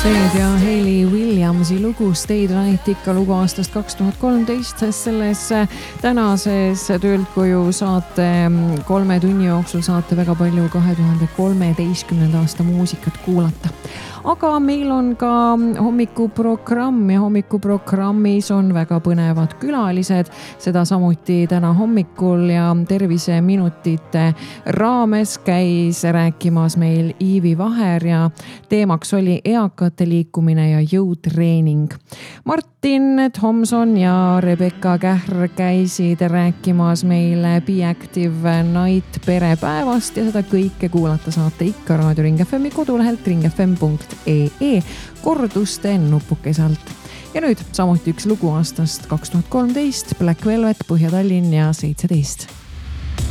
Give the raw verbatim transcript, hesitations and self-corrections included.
Steed ja Hayley Williamsi lugu Stay the Night, ikka lugu aastast kaks tuhat kolmteist, sest selles tänases töölt koju saate kolme tunni jooksul saate väga palju kahe tuhande kolmeteistkümnenda aasta muusikat kuulata. Aga meil on ka hommikuprogramm ja hommikuprogrammis on väga põnevad külalised, seda samuti täna hommikul ja terviseminutite raames käis rääkimas meil Iivi Vaher ja teemaks oli eakate liikumine ja jõutreening. Martin Thomson ja Rebecca Kähr käisid rääkimas meile Be Active Night perepäevast ja seda kõike kuulata saate ikka Raadio Ring F M-i kodulehelt ring f m punkt e e korduste nupukesalt. Ja nüüd samuti üks lugu aastast kaks tuhat kolmteist, Black Velvet, Põhja-Tallinn ja seitseteist.